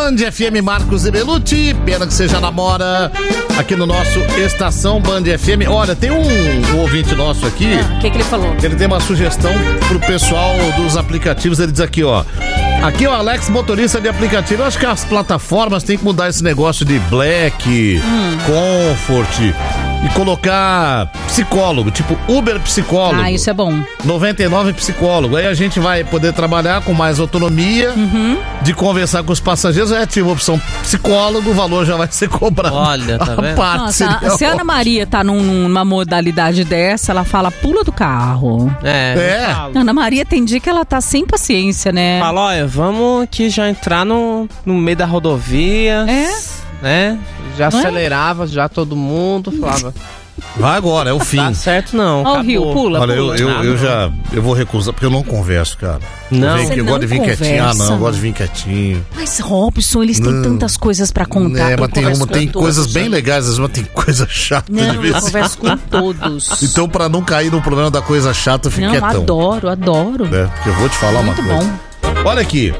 Band FM, Marcos e Belucci, pena que você já namora aqui no nosso Estação Band FM. Olha, tem um ouvinte nosso aqui. O que ele falou? Ele tem uma sugestão pro pessoal dos aplicativos. Ele diz aqui, ó. Aqui é o Alex, motorista de aplicativo. Eu acho que as plataformas têm que mudar esse negócio de Black, Comfort e colocar psicólogo, tipo Uber psicólogo. Ah, isso é bom. 99 psicólogo. Aí a gente vai poder trabalhar com mais autonomia de conversar com os passageiros. É, tipo, opção psicólogo, o valor já vai ser cobrado. Olha, tá vendo? Nossa, se a Ana Maria tá numa modalidade dessa, ela fala, pula do carro. Ana Maria tem dia que ela tá sem paciência, né? Fala, olha, vamos aqui já entrar no meio da rodovia. Né? Já acelerava, já todo mundo falava. Vai agora, é o fim. Tá certo, não. Ó, o Rio, pula. Olha, eu vou recusar, porque eu não converso, cara. Não. Eu gosto de vir quietinho. Ah, não, eu gosto de vir quietinho. Mas, Robson, eles têm tantas coisas pra contar. Mas tem coisas bem legais, mas tem coisa chata de vez. Eu converso com todos. Então, pra não cair no problema da coisa chata, eu fico quietão. Adoro. Porque eu vou te falar uma coisa. Muito bom. Olha aqui.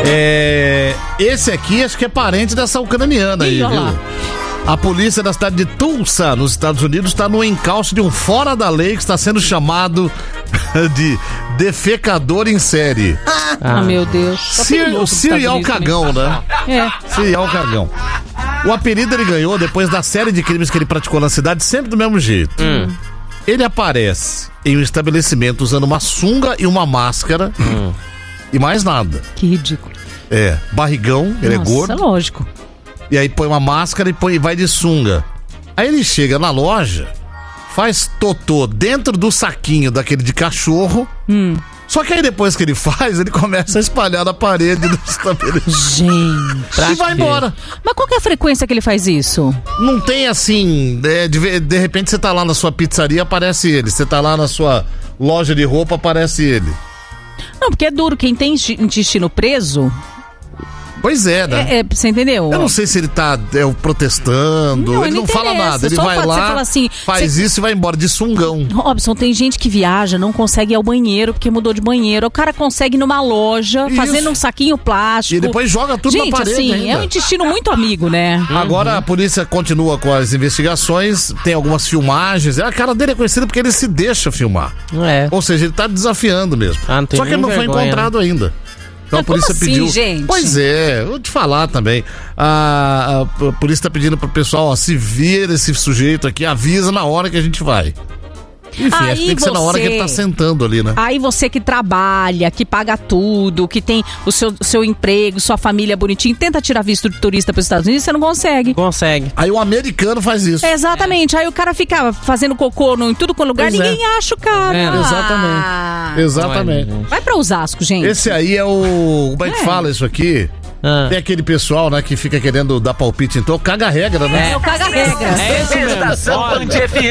Esse aqui acho que é parente dessa ucraniana aí, viu? A polícia da cidade de Tulsa, nos Estados Unidos, está no encalço de um fora da lei que está sendo chamado de defecador em série. Meu Deus. Serial cagão, né? Serial cagão. O apelido ele ganhou depois da série de crimes que ele praticou na cidade, sempre do mesmo jeito. Ele aparece em um estabelecimento usando uma sunga e uma máscara e mais nada. Que ridículo. Barrigão, ele é gordo. Nossa, lógico. E aí põe uma máscara e vai de sunga. Aí ele chega na loja, faz totô dentro do saquinho daquele de cachorro. Só que aí depois que ele faz, ele começa a espalhar na parede do estabelecimento. Gente. E vai embora. Mas qual que é a frequência que ele faz isso? Não tem assim, de repente você tá lá na sua pizzaria, aparece ele. Você tá lá na sua loja de roupa, aparece ele. Não, porque é duro, quem tem intestino preso... Pois é, né? Você entendeu? Eu não sei se ele tá protestando, ele não fala nada, ele vai lá, fala assim, faz isso e vai embora de sungão. Robson, tem gente que viaja, não consegue ir ao banheiro porque mudou de banheiro, o cara consegue ir numa loja, fazendo um saquinho plástico. E depois joga tudo na parede assim, ainda. É um intestino muito amigo, né? Agora a polícia continua com as investigações, tem algumas filmagens, a cara dele é conhecida porque ele se deixa filmar. Ou seja, ele tá desafiando mesmo. Só que ele não foi encontrado ainda. Então a polícia pediu. Gente? Pois é, vou te falar também. A polícia tá pedindo pro pessoal, ó, se vir esse sujeito aqui, avisa na hora que a gente vai. Enfim, acho que tem que ser na hora que ele tá sentando ali, né? Aí você que trabalha, que paga tudo, que tem o seu emprego, sua família bonitinha, tenta tirar visto de turista pros Estados Unidos, você não consegue. Aí o americano faz isso. Exatamente, aí o cara fica fazendo cocô em tudo com lugar, ninguém acha o cara. Exatamente. Vai pra Osasco, gente. Esse aí é o... Como é que fala isso aqui? Tem aquele pessoal, né, que fica querendo dar palpite, então caga regra, né? É o caga regra. Estação Band FM.